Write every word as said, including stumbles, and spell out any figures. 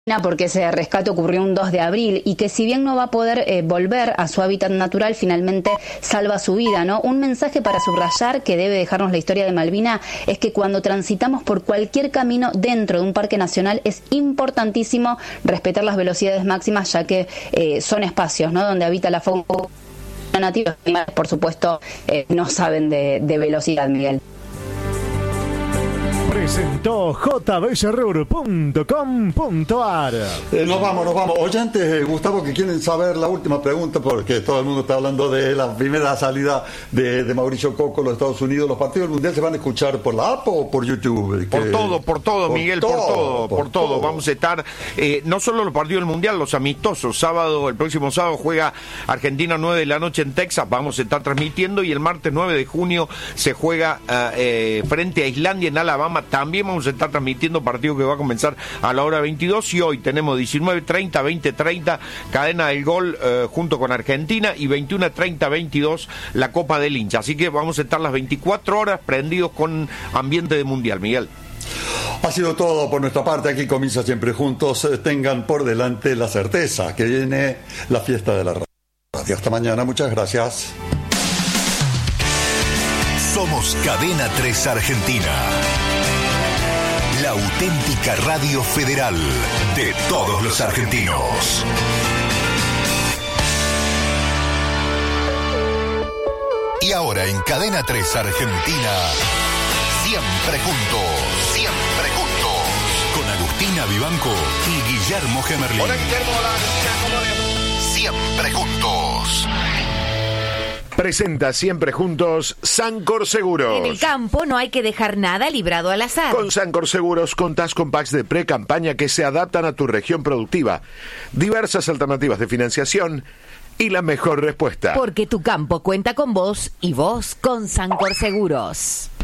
porque ese rescate ocurrió un dos de abril y que si bien no va a poder eh, volver a su hábitat natural, finalmente salva su vida, ¿no? Un mensaje para subrayar que debe dejarnos la historia de Malvina es que cuando transitamos por cualquier camino dentro de un parque nacional es importantísimo respetar las velocidades máximas, ya que eh, son espacios, ¿no?, donde habita la fauna nativa. Por supuesto, eh, no saben de, de velocidad, Miguel. Presentó j b serrur punto com punto a r. Eh, nos vamos, nos vamos. Oyentes, eh, Gustavo, que quieren saber la última pregunta, porque todo el mundo está hablando de la primera salida de, de Mauricio Coco a los Estados Unidos. ¿Los partidos del Mundial se van a escuchar por la app o por YouTube? Por que... todo, por todo, por Miguel, todo, por todo, por, por todo. todo. Vamos a estar, eh, no solo los partidos del Mundial, los amistosos. Sábado, el próximo sábado juega Argentina nueve de la noche en Texas, vamos a estar transmitiendo, y el martes nueve de junio se juega eh, frente a Islandia en Alabama. También vamos a estar transmitiendo partido que va a comenzar a la hora veintidós, y hoy tenemos diecinueve treinta, veinte treinta, cadena del gol eh, junto con Argentina, y veintiuno treinta, veintidós la Copa del Hincha. Así que vamos a estar las veinticuatro horas prendidos con ambiente de Mundial, Miguel. Ha sido todo por nuestra parte. Aquí comienza Siempre Juntos. Tengan por delante la certeza que viene la fiesta de la radio. Hasta mañana, muchas gracias. Somos Cadena tres Argentina, la auténtica radio federal de todos los argentinos. Y ahora en Cadena tres Argentina, Siempre Juntos, Siempre Juntos, con Agustina Vivanco y Guillermo Gemerlín. Hola, Guillermo, hola, ¿cómo le... Siempre Juntos. Presenta Siempre Juntos Sancor Seguros. En el campo no hay que dejar nada librado al azar. Con Sancor Seguros contás con packs de pre-campaña que se adaptan a tu región productiva, diversas alternativas de financiación y la mejor respuesta. Porque tu campo cuenta con vos y vos con Sancor Seguros.